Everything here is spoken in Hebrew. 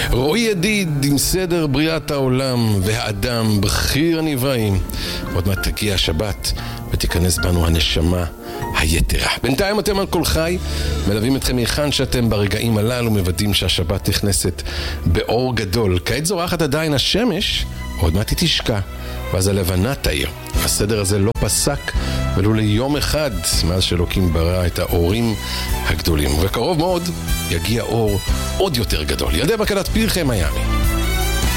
רואי ידיד עם סדר בריאת העולם והאדם בחיר הנבראים. עוד מעט תגיע השבת ותיכנס בנו הנשמה היתרה. בינתיים אתם על כל חי, מלווים אתכם היכן שאתם ברגעים הללו, מוודאים שהשבת נכנסת באור גדול. כעת זורחת עדיין השמש, עוד מעט היא תשקע, ואז הלבנה תאיר. הסדר הזה לא פסק ולו ליום אחד מאז שאלוקים ברא את האורים הגדולים, וקרוב מאוד יגיע אור עוד יותר גדול. ילדי בקלת פרחי מיאמי.